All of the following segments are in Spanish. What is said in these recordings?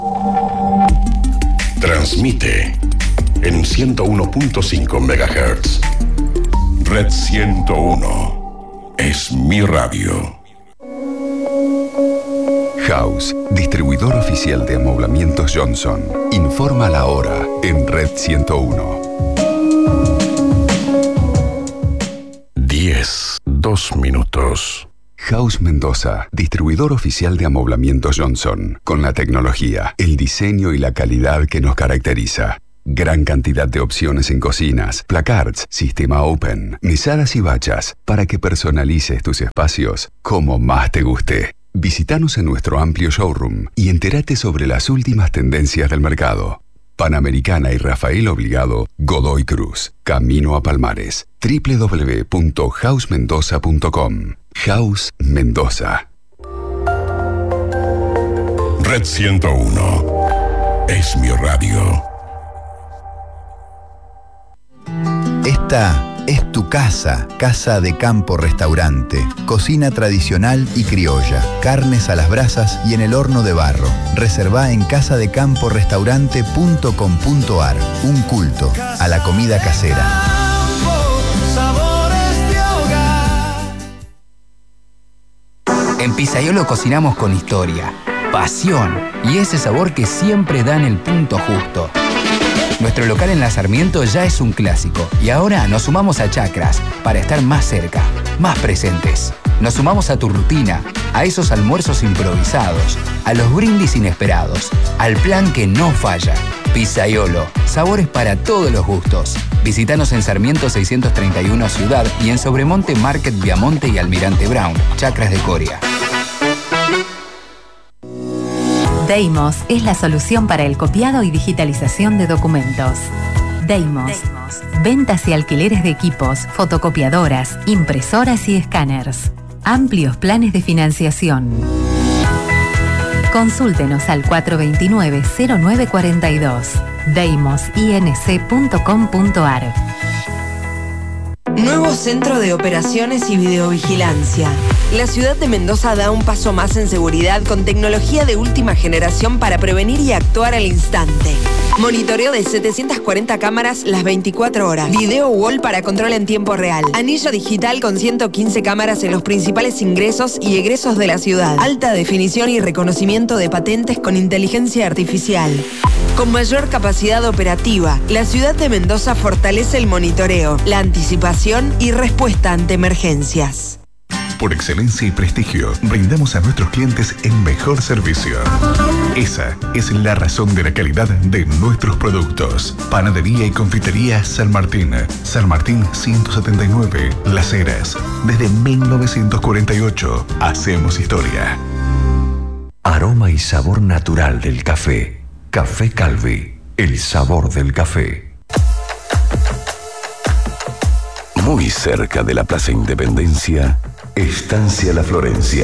Transmite en 101.5 MHz. Red 101 es mi radio. House, distribuidor oficial de amoblamientos Johnson. Informa la hora en Red 101. 2 minutos. House Mendoza, distribuidor oficial de amoblamientos Johnson, con la tecnología, el diseño y la calidad que nos caracteriza. Gran cantidad de opciones en cocinas, placards, sistema open, mesadas y bachas, para que personalices tus espacios como más te guste. Visítanos en nuestro amplio showroom y entérate sobre las últimas tendencias del mercado. Panamericana y Rafael Obligado, Godoy Cruz, Camino a Palmares. www.housmendoza.com. House Mendoza. Red 101 es mi radio. Esta es tu casa, Casa de Campo Restaurante. Cocina tradicional y criolla, carnes a las brasas y en el horno de barro. Reservá en casadecamporestaurante.com.ar. Un culto a la comida casera. En Pizzaiolo cocinamos con historia, pasión y ese sabor que siempre da en el punto justo. Nuestro local en La Sarmiento ya es un clásico y ahora nos sumamos a Chacras para estar más cerca, más presentes. Nos sumamos a tu rutina, a esos almuerzos improvisados, a los brindis inesperados, al plan que no falla. Pizzaiolo, sabores para todos los gustos. Visítanos en Sarmiento 631 Ciudad y en Sobremonte Market Viamonte y Almirante Brown, Chacras de Coria. Deimos es la solución para el copiado y digitalización de documentos. Deimos. Ventas y alquileres de equipos, fotocopiadoras, impresoras y escáneres. Amplios planes de financiación. Consúltenos al 429-0942. deimosinc.com.ar. Nuevo Centro de Operaciones y Videovigilancia. La ciudad de Mendoza da un paso más en seguridad con tecnología de última generación para prevenir y actuar al instante. Monitoreo de 740 cámaras las 24 horas. Video wall para control en tiempo real. Anillo digital con 115 cámaras en los principales ingresos y egresos de la ciudad. Alta definición y reconocimiento de patentes con inteligencia artificial. Con mayor capacidad operativa, la ciudad de Mendoza fortalece el monitoreo, la anticipación y respuesta ante emergencias. Por excelencia y prestigio, brindamos a nuestros clientes el mejor servicio. Esa es la razón de la calidad de nuestros productos. Panadería y confitería San Martín. San Martín 179, Las Heras. Desde 1948, hacemos historia. Aroma y sabor natural del café. Café Calvi, el sabor del café. Muy cerca de la Plaza Independencia, Estancia La Florencia.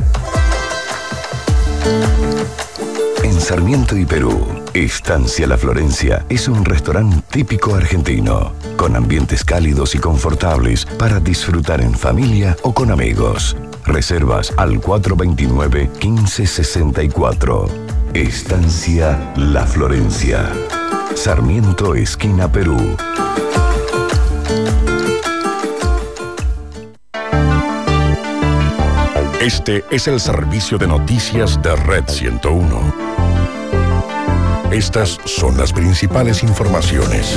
En Sarmiento y Perú, Estancia La Florencia es un restaurante típico argentino, con ambientes cálidos y confortables para disfrutar en familia o con amigos. Reservas al 429-1564. Estancia La Florencia. Sarmiento, esquina Perú. Este es el servicio de noticias de Red 101. Estas son las principales informaciones.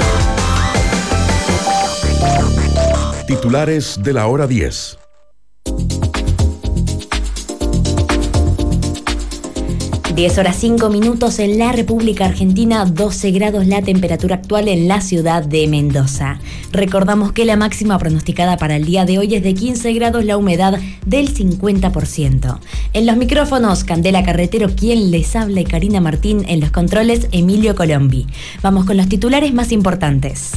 Titulares de la hora 10. Horas 5 minutos en la República Argentina, 12 grados la temperatura actual en la ciudad de Mendoza. Recordamos que la máxima pronosticada para el día de hoy es de 15 grados, la humedad del 50%. En los micrófonos, Candela Carretero, quien les habla, y Karina Martín en los controles, Emilio Colombi. Vamos con los titulares más importantes.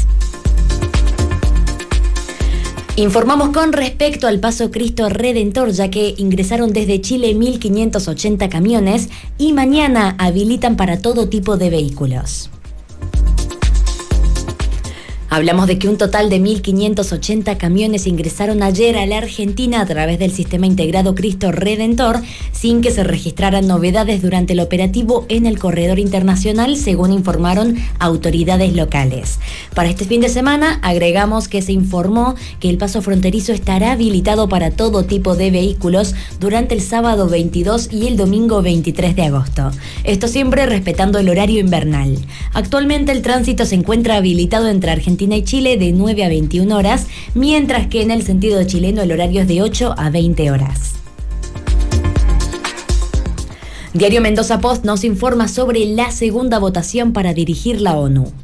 Informamos con respecto al Paso Cristo Redentor, ya que ingresaron desde Chile 1.580 camiones y mañana habilitan para todo tipo de vehículos. Hablamos de que un total de 1.580 camiones ingresaron ayer a la Argentina a través del sistema integrado Cristo Redentor, sin que se registraran novedades durante el operativo en el corredor internacional, según informaron autoridades locales. Para este fin de semana, agregamos que se informó que el paso fronterizo estará habilitado para todo tipo de vehículos durante el sábado 22 y el domingo 23 de agosto. Esto siempre respetando el horario invernal. Actualmente el tránsito se encuentra habilitado entre Argentina y Chile de 9 a 21 horas, mientras que en el sentido chileno el horario es de 8 a 20 horas. Diario Mendoza Post nos informa sobre la segunda votación para dirigir la ONU.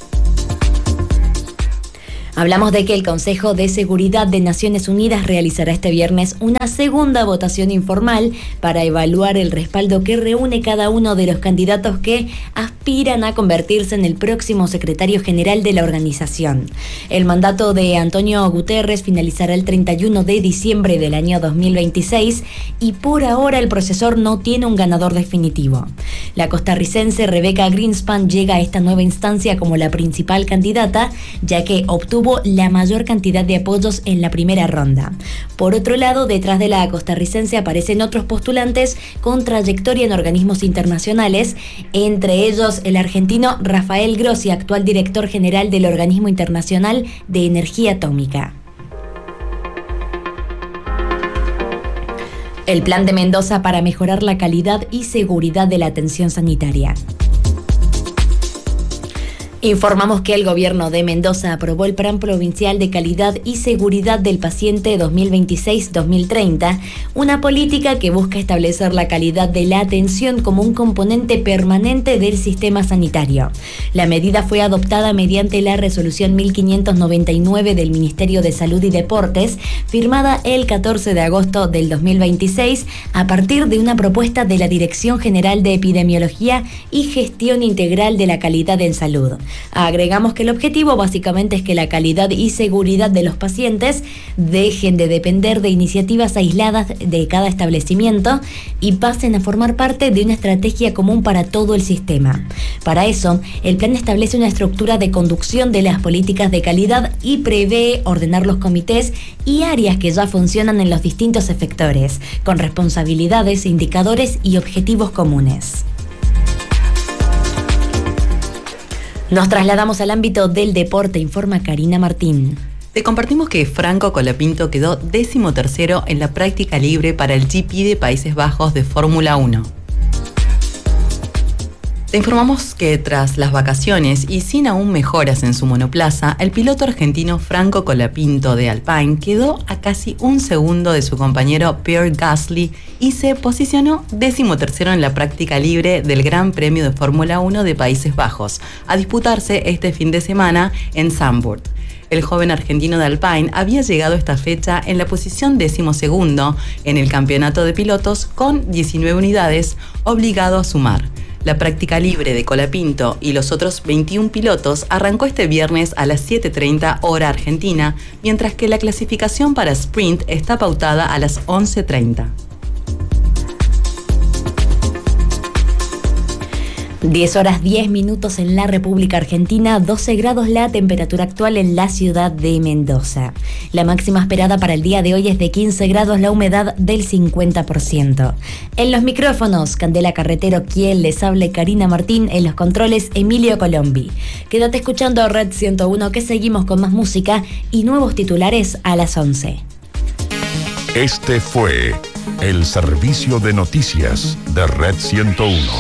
Hablamos de que el Consejo de Seguridad de Naciones Unidas realizará este viernes una segunda votación informal para evaluar el respaldo que reúne cada uno de los candidatos que aspiran a convertirse en el próximo secretario general de la organización. El mandato de Antonio Guterres finalizará el 31 de diciembre del año 2026 y por ahora el procesor no tiene un ganador definitivo. La costarricense Rebecca Greenspan llega a esta nueva instancia como la principal candidata, ya que obtuvo la mayor cantidad de apoyos en la primera ronda. Por otro lado, detrás de la costarricense aparecen otros postulantes con trayectoria en organismos internacionales, entre ellos el argentino Rafael Grossi, actual director general del Organismo Internacional de Energía Atómica. El plan de Mendoza para mejorar la calidad y seguridad de la atención sanitaria. Informamos que el gobierno de Mendoza aprobó el Plan Provincial de Calidad y Seguridad del Paciente 2026-2030, una política que busca establecer la calidad de la atención como un componente permanente del sistema sanitario. La medida fue adoptada mediante la resolución 1599 del Ministerio de Salud y Deportes, firmada el 14 de agosto del 2026, a partir de una propuesta de la Dirección General de Epidemiología y Gestión Integral de la Calidad en Salud. Agregamos que el objetivo básicamente es que la calidad y seguridad de los pacientes dejen de depender de iniciativas aisladas de cada establecimiento y pasen a formar parte de una estrategia común para todo el sistema. Para eso, el plan establece una estructura de conducción de las políticas de calidad y prevé ordenar los comités y áreas que ya funcionan en los distintos efectores, con responsabilidades, indicadores y objetivos comunes. Nos trasladamos al ámbito del deporte, informa Karina Martín. Te compartimos que Franco Colapinto quedó 13º en la práctica libre para el GP de Países Bajos de Fórmula 1. Te informamos que tras las vacaciones y sin aún mejoras en su monoplaza, el piloto argentino Franco Colapinto de Alpine quedó a casi un segundo de su compañero Pierre Gasly y se posicionó 13º en la práctica libre del Gran Premio de Fórmula 1 de Países Bajos, a disputarse este fin de semana en Zandvoort. El joven argentino de Alpine había llegado a esta fecha en la posición 12º en el campeonato de pilotos con 19 unidades, obligado a sumar. La práctica libre de Colapinto y los otros 21 pilotos arrancó este viernes a las 7:30 hora argentina, mientras que la clasificación para sprint está pautada a las 11:30. 10 horas 10 minutos en la República Argentina, 12 grados la temperatura actual en la ciudad de Mendoza. La máxima esperada para el día de hoy es de 15 grados, la humedad del 50%. En los micrófonos, Candela Carretero, quien les hable, Karina Martín, en los controles, Emilio Colombi. Quédate escuchando Red 101, que seguimos con más música y nuevos titulares a las 11. Este fue el servicio de noticias de Red 101.